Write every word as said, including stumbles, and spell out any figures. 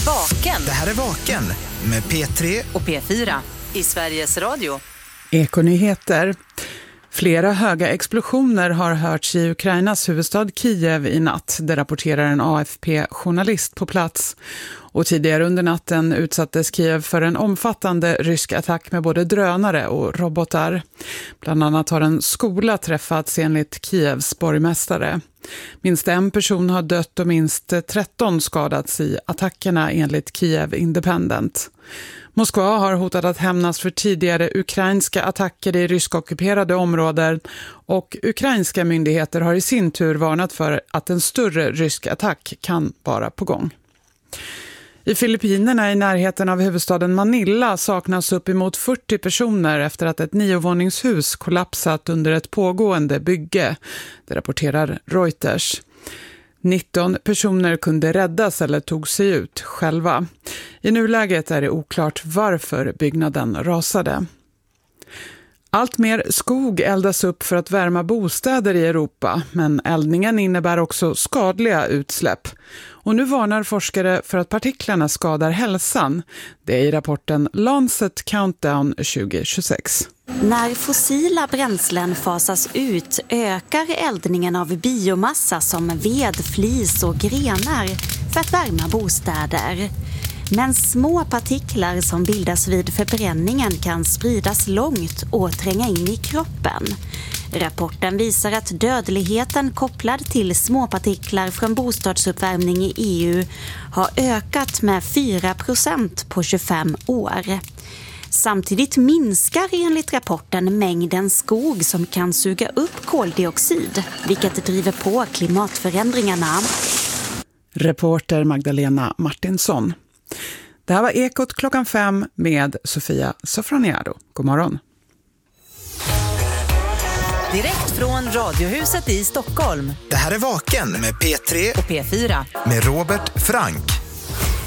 Vaken. Det här är Vaken med P tre och P fyra i Sveriges Radio. Ekonyheter. Flera höga explosioner har hörts i Ukrainas huvudstad Kiev i natt. Det rapporterar en A F P-journalist på plats. Och tidigare under natten utsattes Kiev för en omfattande rysk attack med både drönare och robotar. Bland annat har en skola träffats enligt Kievs borgmästare. Minst en person har dött och minst tretton skadats i attackerna enligt Kiev Independent. Moskva har hotat att hämnas för tidigare ukrainska attacker i ryskockuperade områden och ukrainska myndigheter har i sin tur varnat för att en större rysk attack kan vara på gång. I Filippinerna i närheten av huvudstaden Manila saknas uppemot fyrtio personer efter att ett niovåningshus kollapsat under ett pågående bygge. Det rapporterar Reuters. nitton personer kunde räddas eller tog sig ut själva. I nuläget är det oklart varför byggnaden rasade. Allt mer skog eldas upp för att värma bostäder i Europa, men eldningen innebär också skadliga utsläpp. Och nu varnar forskare för att partiklarna skadar hälsan. Det är i rapporten Lancet Countdown tjugo tjugosex. När fossila bränslen fasas ut ökar eldningen av biomassa som ved, flis och grenar för att värma bostäder. Men små partiklar som bildas vid förbränningen kan spridas långt och tränga in i kroppen. Rapporten visar att dödligheten kopplad till småpartiklar från bostadsuppvärmning i E U har ökat med fyra procent på tjugofem år. Samtidigt minskar enligt rapporten mängden skog som kan suga upp koldioxid, vilket driver på klimatförändringarna. Reporter Magdalena Martinsson. Det här var Ekot klockan fem med Sofia Sofroniado. God morgon. Direkt från Radiohuset i Stockholm. Det här är Vaken med P tre och P fyra. med Robert Frank.